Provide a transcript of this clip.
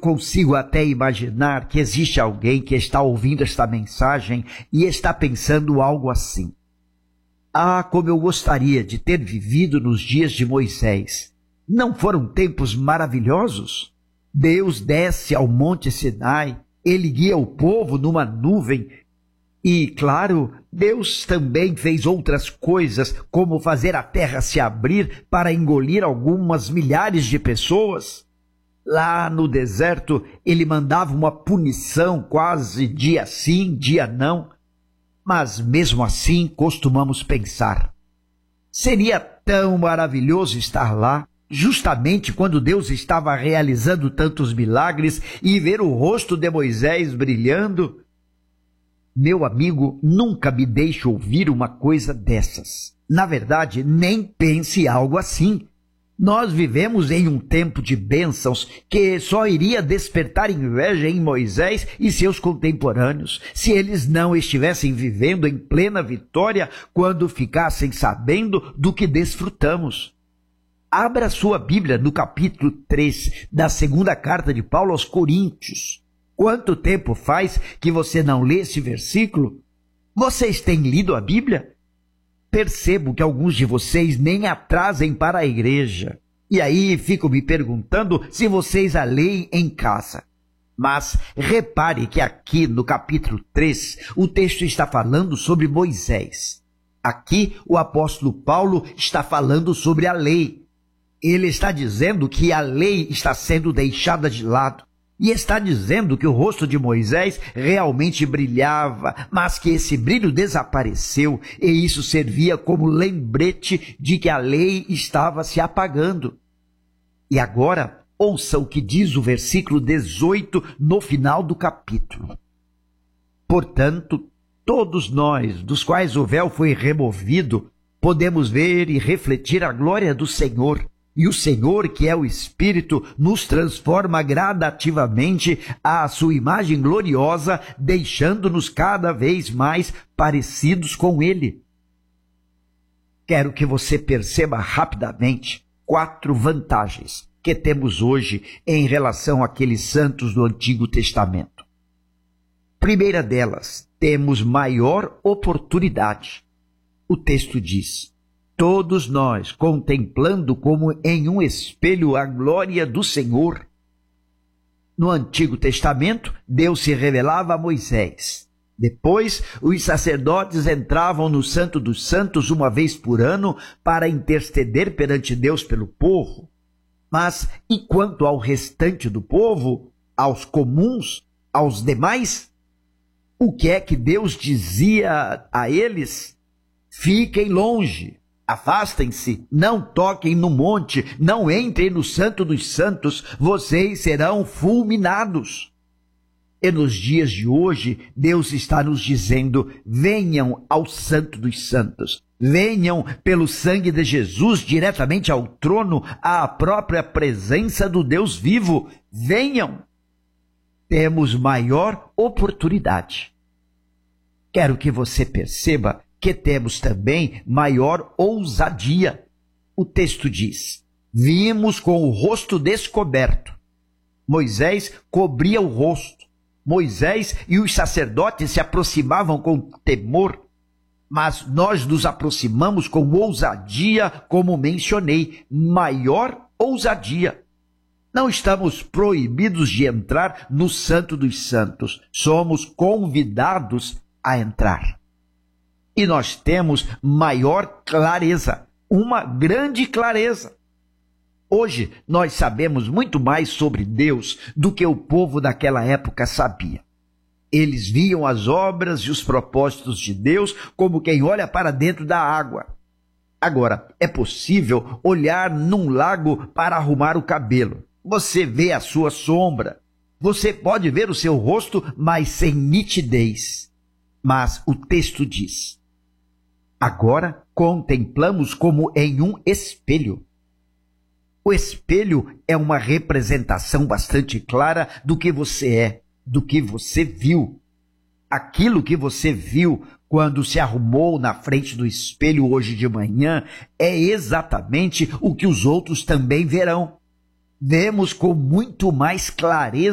consigo até imaginar que existe alguém que está ouvindo esta mensagem e está pensando algo assim: ah, como eu gostaria de ter vivido nos dias de Moisés. Não foram tempos maravilhosos? Deus desce ao Monte Sinai, ele guia o povo numa nuvem. E, claro, Deus também fez outras coisas, como fazer a terra se abrir para engolir algumas milhares de pessoas. Lá no deserto, ele mandava uma punição quase dia sim, dia não. Mas mesmo assim, costumamos pensar: seria tão maravilhoso estar lá, justamente quando Deus estava realizando tantos milagres, e ver o rosto de Moisés brilhando. Meu amigo, nunca me deixe ouvir uma coisa dessas. Na verdade, nem pense algo assim. Nós vivemos em um tempo de bênçãos que só iria despertar inveja em Moisés e seus contemporâneos, se eles não estivessem vivendo em plena vitória quando ficassem sabendo do que desfrutamos. Abra sua Bíblia no capítulo 3 da segunda carta de Paulo aos Coríntios. Quanto tempo faz que você não lê esse versículo? Vocês têm lido a Bíblia? Percebo que alguns de vocês nem atrasem para a igreja. E aí fico me perguntando se vocês a leem em casa. Mas repare que aqui no capítulo 3, o texto está falando sobre Moisés. Aqui o apóstolo Paulo está falando sobre a lei. Ele está dizendo que a lei está sendo deixada de lado. E está dizendo que o rosto de Moisés realmente brilhava, mas que esse brilho desapareceu, e isso servia como lembrete de que a lei estava se apagando. E agora, ouça o que diz o versículo 18 no final do capítulo. Portanto, todos nós, dos quais o véu foi removido, podemos ver e refletir a glória do Senhor. E o Senhor, que é o Espírito, nos transforma gradativamente à sua imagem gloriosa, deixando-nos cada vez mais parecidos com Ele. Quero que você perceba rapidamente 4 vantagens que temos hoje em relação àqueles santos do Antigo Testamento. Primeira delas, temos maior oportunidade. O texto diz: todos nós, contemplando como em um espelho a glória do Senhor. No Antigo Testamento, Deus se revelava a Moisés. Depois, os sacerdotes entravam no Santo dos Santos uma vez por ano para interceder perante Deus pelo povo. Mas, e quanto ao restante do povo, aos comuns, aos demais? O que é que Deus dizia a eles? Fiquem longe. Afastem-se, não toquem no monte, não entrem no Santo dos Santos, vocês serão fulminados. E nos dias de hoje, Deus está nos dizendo: venham ao Santo dos Santos, venham pelo sangue de Jesus diretamente ao trono, à própria presença do Deus vivo, venham. Temos maior oportunidade. Quero que você perceba que temos também maior ousadia. O texto diz: vimos com o rosto descoberto. Moisés cobria o rosto. Moisés e os sacerdotes se aproximavam com temor, mas nós nos aproximamos com ousadia, como mencionei, maior ousadia. Não estamos proibidos de entrar no Santo dos Santos, somos convidados a entrar. E nós temos maior clareza, uma grande clareza. Hoje nós sabemos muito mais sobre Deus do que o povo daquela época sabia. Eles viam as obras e os propósitos de Deus como quem olha para dentro da água. Agora, é possível olhar num lago para arrumar o cabelo. Você vê a sua sombra. Você pode ver o seu rosto, mas sem nitidez. Mas o texto diz: agora contemplamos como em um espelho. O espelho é uma representação bastante clara do que você é, do que você viu. Aquilo que você viu quando se arrumou na frente do espelho hoje de manhã é exatamente o que os outros também verão. Vemos com muito mais clareza